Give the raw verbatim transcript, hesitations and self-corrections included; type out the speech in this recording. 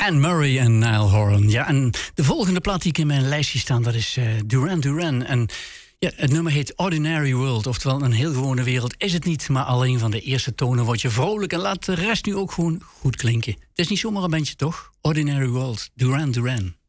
Dan Murray en Niall Horan. Ja, en de volgende plaat die ik in mijn lijstje staan, dat is uh, Duran Duran. En ja, het nummer heet Ordinary World. Oftewel, een heel gewone wereld is het niet. Maar alleen van de eerste tonen word je vrolijk. En laat de rest nu ook gewoon goed klinken. Het is niet zomaar een bandje, toch? Ordinary World, Duran Duran.